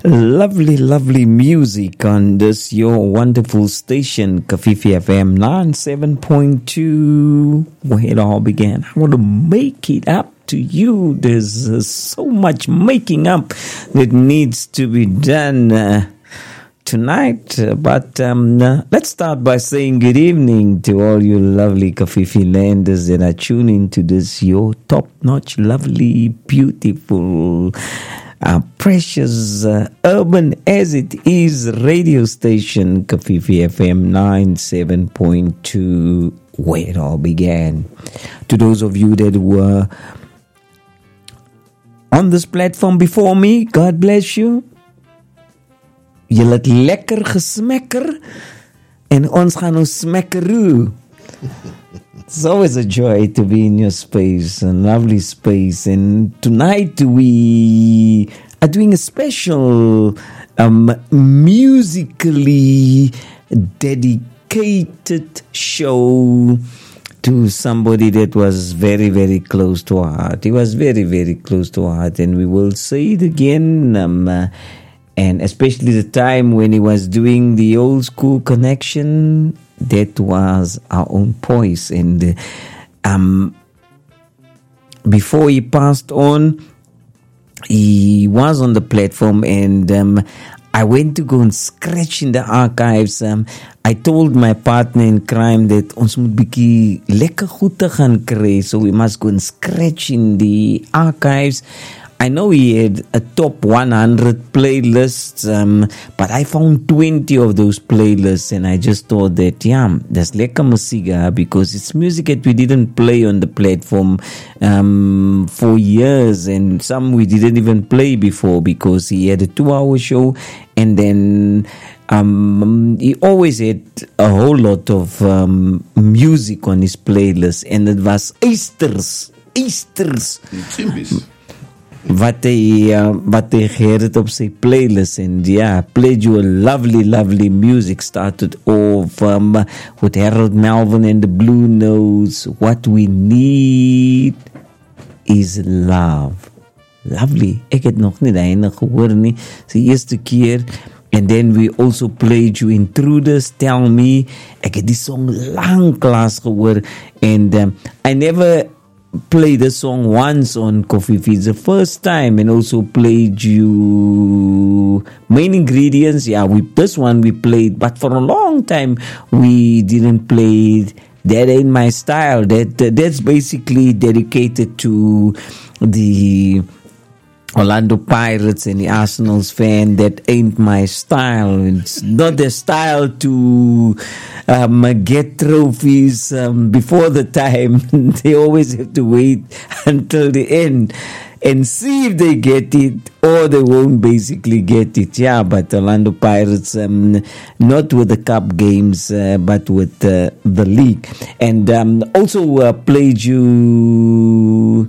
Lovely, lovely music on this your wonderful station, Kafifi FM 97.2, where it all began. I want to make it up to you. There's so much making up that needs to be done tonight. But let's start by saying good evening to all you lovely Kafifi landers that are tuning to this your top-notch, lovely, beautiful, precious, urban as it is radio station, Kafifi FM 97.2, where it all began. To those of you that were on this platform before me, God bless you. Julle het lekker gesmekker en ons gaan nou smekkeroe. It's always a joy to be in your space, a lovely space. And tonight we are doing a special musically dedicated show to somebody that was very, very close to our heart. He was very, very close to our heart. And we will say it again, and especially the time when he was doing the old school connection, that was our own Poise. And before he passed on, he was on the platform, and I went to go and scratch in the archives. I told my partner in crime that ons moet bietjie lekker goed te gaan kry, so we must go and scratch in the archives. I know he had a top 100 playlists, but I found 20 of those playlists, and I just thought that, yeah, that's lekker musiga, because it's music that we didn't play on the platform for years, and some we didn't even play before because he had a 2-hour show, and then he always had a whole lot of music on his playlist, and it was Easters. Wat hy geheer het op sy playlist, and yeah, played you a lovely, lovely music. Started off with Harold Melvin and the Blue Notes. What we need is love. Lovely. Ek het nog nie die ene gehoor nie. Sy eerste keer. And then we also played you Intruders, Tell Me. Ek het die song lang klas gehoor. And I never played the song once on Kafifi. It's the first time. And also played you Main Ingredients. Yeah, this one we played, but for a long time we didn't play That Ain't My Style. That's basically dedicated to the Orlando Pirates and the Arsenal's fan. That ain't my style. It's not their style to get trophies before the time. They always have to wait until the end and see if they get it, or they won't basically get it. Yeah, but Orlando Pirates, not with the cup games, but with the league. And also played you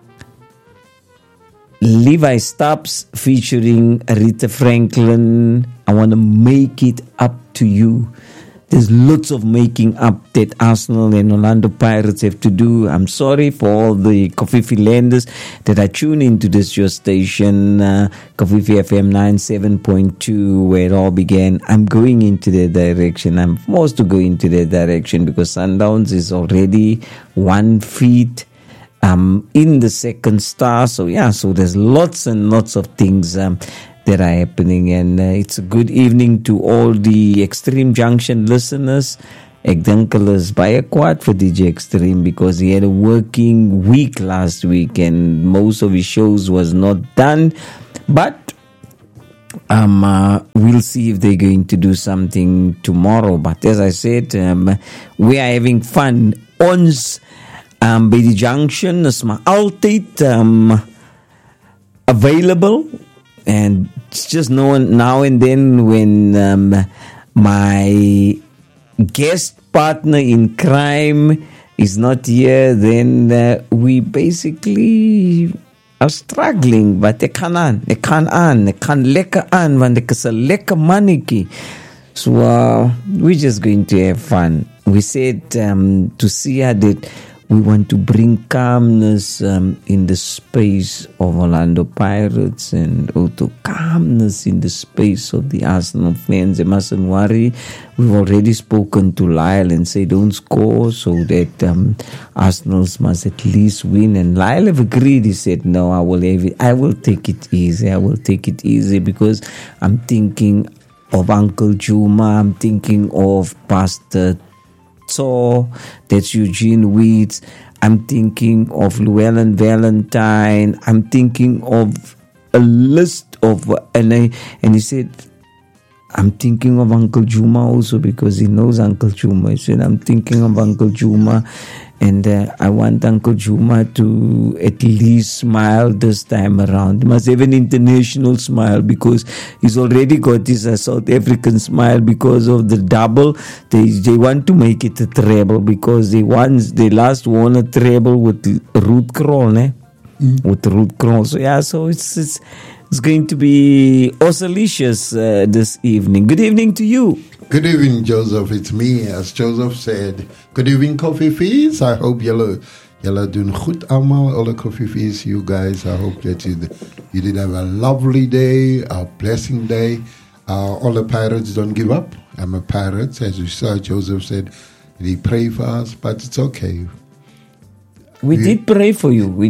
Levi Stubbs featuring Aretha Franklin. I want to make it up to you. There's lots of making up that Arsenal and Orlando Pirates have to do. I'm sorry for all the Kafifi landers that are tuning into this your station, Kafifi FM 97.2, where it all began. I'm going into that direction. I'm forced to go into that direction because Sundowns is already 1 feet in the second star. So yeah, so there's lots and lots of things that are happening, and it's a good evening to all the Extreme Junction listeners. Ek dink hulle is baie kwaad vir DJ Extreme because he had a working week last week and most of his shows was not done, but we'll see if they're going to do something tomorrow. But as I said, we are having fun. Ons by die junction is maar altyd available, and it's just now and then when my guest partner in crime is not here, then we basically are struggling. But ek kan lekker aan, want ek is 'n lekker mannetjie. So we're just going to have fun. We said to Sia that we want to bring calmness in the space of Orlando Pirates, and also calmness in the space of the Arsenal fans. They mustn't worry. We've already spoken to Lyle and say don't score, so that Arsenals must at least win. And Lyle have agreed. He said, no, I will take it easy. I will take it easy because I'm thinking of Uncle Juma. I'm thinking of Pastor So, that's Eugene Weeds. I'm thinking of Llewellyn Valentine. I'm thinking of a list of, and he said, I'm thinking of Uncle Juma also because he knows Uncle Juma. He said, I'm thinking of Uncle Juma, and I want Uncle Juma to at least smile this time around. He must have an international smile because he's already got his South African smile because of the double. They want to make it a treble because they last won a treble with Ruth Krol, with Ruth Krol. So yeah, so it's going to be delicious this evening. Good evening to you. Good evening, Joseph. It's me, as Joseph said. Good evening, Coffee Fees. I hope jullie doen goed allemaal, alle Coffee Fees, you guys. I hope that you did have a lovely day, a blessing day. All the pirates don't give up. I'm a pirate, as you saw. Joseph said, they pray for us, but it's okay. We did pray for you. We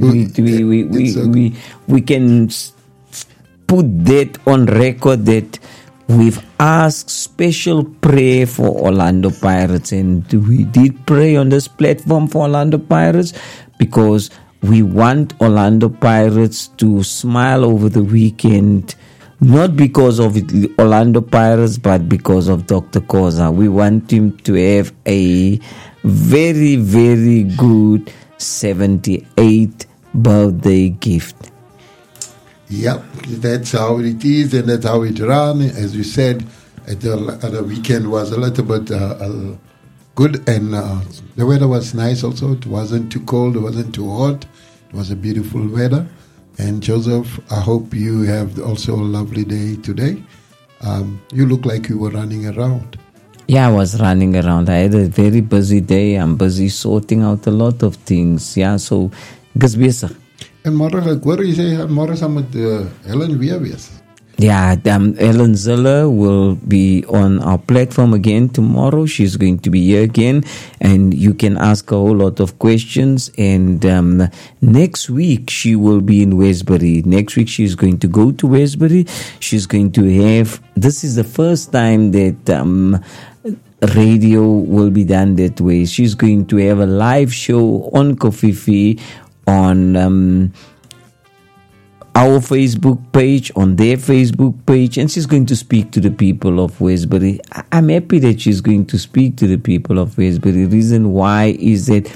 can put that on record that we've asked special prayer for Orlando Pirates, and we did pray on this platform for Orlando Pirates because we want Orlando Pirates to smile over the weekend, not because of Orlando Pirates, but because of Dr. Koza. We want him to have a very, very good 78th birthday gift. Yep, that's how it is, and that's how it ran. As you said, the weekend was a little bit good, and the weather was nice also. It wasn't too cold, it wasn't too hot. It was a beautiful weather. And Joseph, I hope you have also a lovely day today. You look like you were running around. Yeah, I was running around. I had a very busy day. I'm busy sorting out a lot of things. Yeah, so dis besig. En morgen, ek hoor jy sê môre saam met Helen weer wees. Yeah, Ellen Ziller will be on our platform again tomorrow. She's going to be here again, and you can ask a whole lot of questions. And next week, she will be in Westbury. Next week, she's going to go to Westbury. She's going to have, this is the first time that radio will be done that way. She's going to have a live show on Kofifi on our Facebook page, on their Facebook page, and she's going to speak to the people of Westbury. I'm happy that she's going to speak to the people of Westbury. The reason why is that,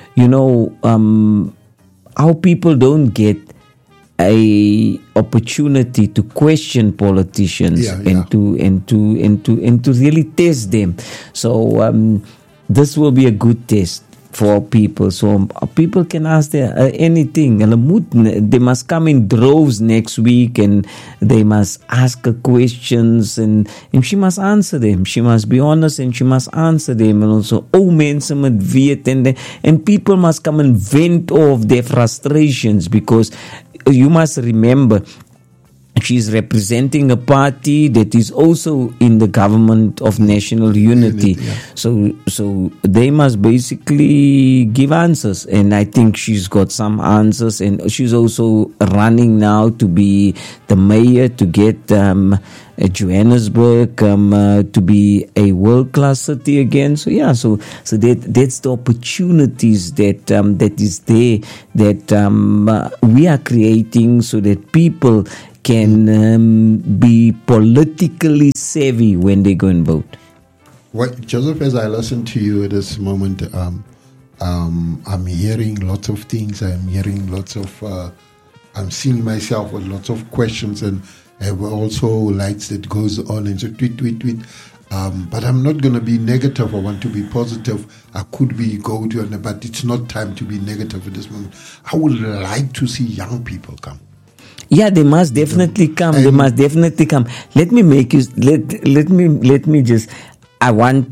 our people don't get a opportunity to question politicians and to really test them. So this will be a good test for people, so people can ask anything. They must come in droves next week, and they must ask her questions, and she must answer them. She must be honest, and she must answer them. And also, mense moet weet, and people must come and vent off their frustrations, because you must remember, she's representing a party that is also in the government of national unity. So they must basically give answers, and I think she's got some answers. And she's also running now to be the mayor, to get Johannesburg to be a world-class city again. So yeah, so that's the opportunities that is there, that we are creating, so that people can be politically savvy when they go and vote. Well, Joseph, as I listen to you at this moment, I'm hearing lots of things. I'm hearing lots of, I'm seeing myself with lots of questions, and have also lights that goes on and so tweet. But I'm not going to be negative. I want to be positive. I could be good, but it's not time to be negative at this moment. I would like to see young people come. Yeah, they must definitely come. They must definitely come. Let me just. I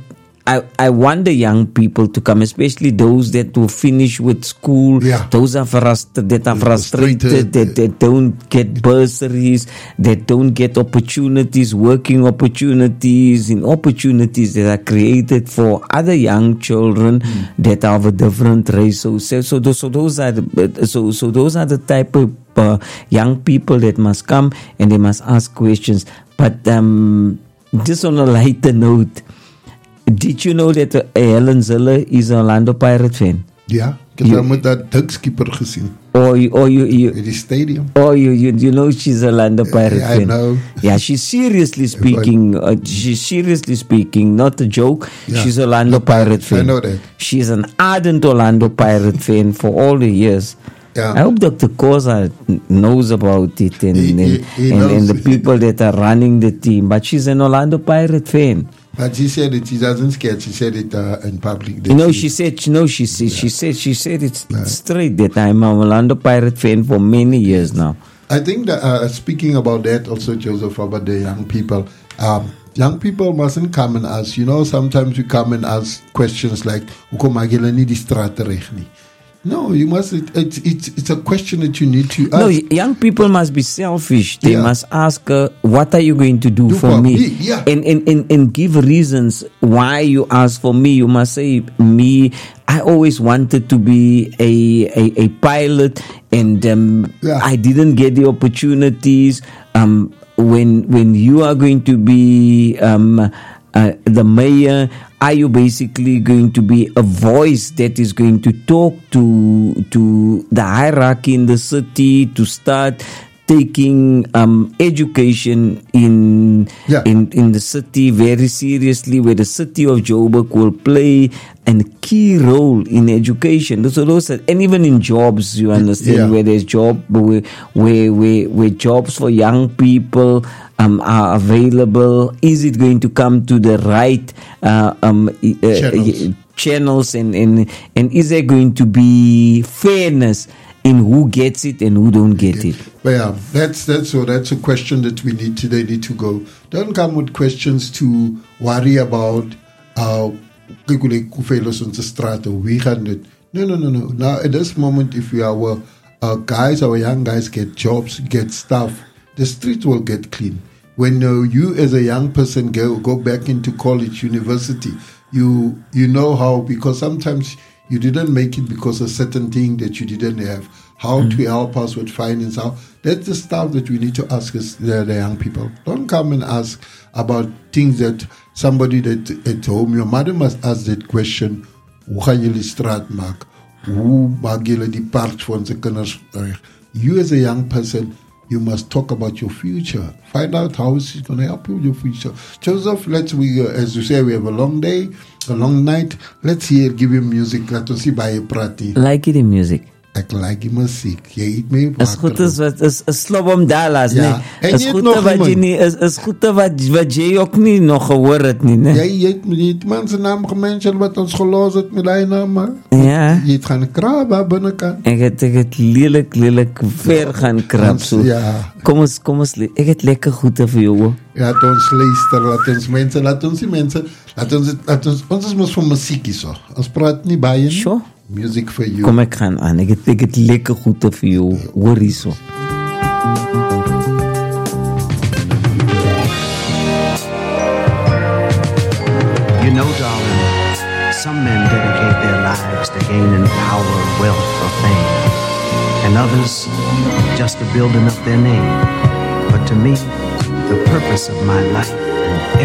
I want the young people to come, especially those that will finish with school. Yeah. Those are frustrated, that don't get bursaries, that don't get opportunities, working opportunities, and opportunities that are created for other young children that are of a different race. So those are the type of young people that must come and they must ask questions. But just on a lighter note, did you know that Helen Ziller is an Orlando Pirate fan? Ja, ik heb met dat duckskipper gezien. Or you In the stadium. Oh, you know she's a Orlando Pirate Yeah, I fan. know. Yeah, she's seriously speaking. Not a joke. Yeah. She's Orlando Pirate fan. I know that. She's an ardent Orlando Pirate fan for all the years. Yeah. I hope Dr. Koza knows about it and He and the knows. people that are running the team. But she's an Orlando Pirate fan. But she said it. She doesn't scare. She said it in public. You know, she said it straight that I'm an Orlando Pirate fan for many years now. I think that speaking about that also, Joseph, about the young people mustn't come and ask. You know, sometimes you come and ask questions like, "Hoekom maak julle nie die strate reg nie?" No, you must. It's a question that you need to ask. No, young people must be selfish. They Yeah. must ask, what are you going to do for me? Yeah. And give reasons why you ask for me. You must say, me, I always wanted to be a pilot, and Yeah. I didn't get the opportunities. When you are going to be the mayor, are you basically going to be a voice that is going to talk to the hierarchy in the city to start taking education in the city very seriously, where the city of Joburg will play a key role in education. And even in jobs, you understand, Yeah. where there's where jobs for young people are available. Is it going to come to the right channels and is there going to be fairness in who gets it and who don't get it? But yeah, that's a question that they need to go. Don't come with questions to worry about No. Now at this moment, if our young guys get jobs, get stuff, the streets will get clean. When you as a young person go back into college, university, you know how, because sometimes you didn't make it because of certain thing that you didn't have. How to help us with finance? That's the stuff that we need to ask the young people. Don't come and ask about things that somebody that at home, your mother must ask that question. Hoe gaan jullie straat maken? Hoe maak jullie die parks voor onze kinders? You as a young person, you must talk about your future. Find out how it's going to help you with your future. Joseph, as you say, we have a long day, a long night. Let's give you music. Laat ons hier baie praat hier. Like it in music. Ek like die musiek. Jy het my Is goed is slop om dalas, Ja. nee. En Is jy het goed nog wat jy iemand? nie is goed wat jy ook nie nog gehoor het nie, né? Jy het mense naam gemention wat ons gelos het met die naam. Ja. Jy het gaan krab binnekant. Ek het lelik ver gaan krap so. Ja. Kom ons ek het lekker goede vir jou. Hoor. Laat ons luister, laat ons die mense, ons is mos van musiekie so. Ons praat nie baie nie. Sure. Music for you. Kom ek gaan aan. Ek het lekker goede vir jou. Hoor hierso. You know, darling, some men dedicate their lives to gaining power, wealth, or fame, and others just to building up their name. But to me, the purpose of my life